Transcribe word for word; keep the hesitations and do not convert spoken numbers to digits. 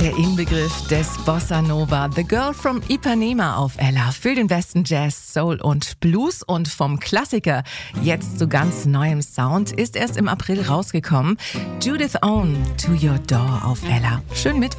Der Inbegriff des Bossa Nova, The Girl from Ipanema auf Ella, für den besten Jazz, Soul und Blues. Und vom Klassiker jetzt zu ganz neuem Sound ist erst im April rausgekommen. Judith Owen, To Your Door auf Ella. Schönen Mittwoch.